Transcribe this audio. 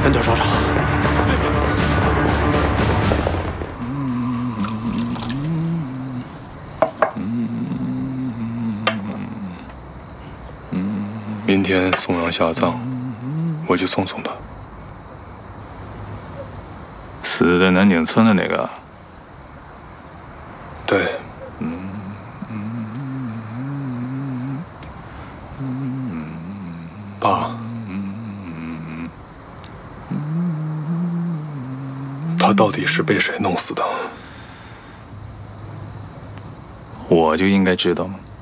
跟着少长。 明天宋阳下葬，我去送送他。 死在南井村的那个。 对。爸，他到底是被谁弄死的？ 我就应该知道吗？